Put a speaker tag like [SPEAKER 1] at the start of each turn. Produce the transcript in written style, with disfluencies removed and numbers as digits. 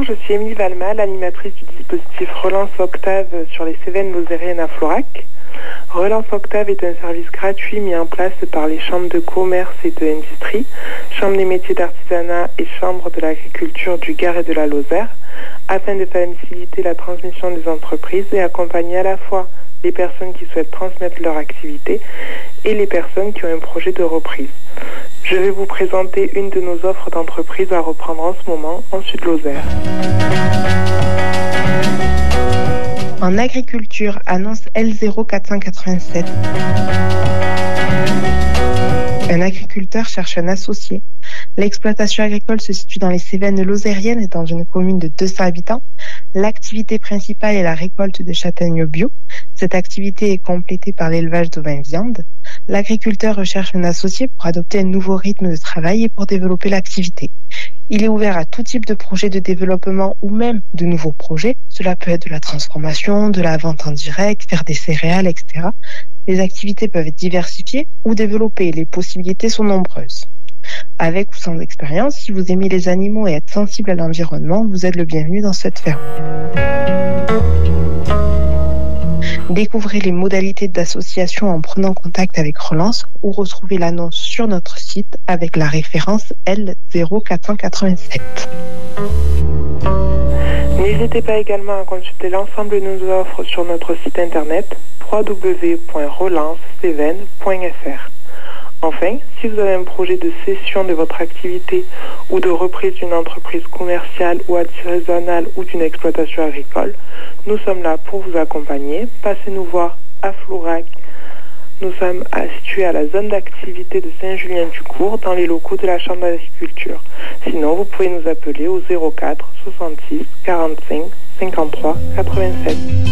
[SPEAKER 1] Bonjour, je suis Émilie Valma, l'animatrice du dispositif Relance Octave sur les Cévennes lozériennes à Florac. Relance Octave est un service gratuit mis en place par les chambres de commerce et de l'industrie, chambres des métiers d'artisanat et chambres de l'agriculture du Gard et de la Lozère, afin de faciliter la transmission des entreprises et accompagner à la fois les personnes qui souhaitent transmettre leur activité et les personnes qui ont un projet de reprise. Je vais vous présenter une de nos offres d'entreprise à reprendre en ce moment en Sud-Lozère.
[SPEAKER 2] En agriculture, annonce L0487. Un agriculteur cherche un associé. L'exploitation agricole se situe dans les Cévennes lozériennes et dans une commune de 200 habitants. L'activité principale est la récolte de châtaignes bio. Cette activité est complétée par l'élevage d'ovins-viande. L'agriculteur recherche un associé pour adopter un nouveau rythme de travail et pour développer l'activité. Il est ouvert à tout type de projet de développement ou même de nouveaux projets. Cela peut être de la transformation, de la vente en direct, faire des céréales, etc. Les activités peuvent être diversifiées ou développées. Les possibilités sont nombreuses. Avec ou sans expérience, si vous aimez les animaux et êtes sensible à l'environnement, vous êtes le bienvenu dans cette ferme. Découvrez les modalités d'association en prenant contact avec Relance ou retrouvez l'annonce sur notre site avec la référence L0487.
[SPEAKER 1] N'hésitez pas également à consulter l'ensemble de nos offres sur notre site internet www.relancecévennes.fr. Enfin, si vous avez un projet de cession de votre activité ou de reprise d'une entreprise commerciale ou artisanale ou d'une exploitation agricole, nous sommes là pour vous accompagner. Passez nous voir à Florac. Nous sommes situés à la zone d'activité de Saint-Julien-du-Court dans les locaux de la Chambre d'agriculture. Sinon, vous pouvez nous appeler au 04 66 45 53 87.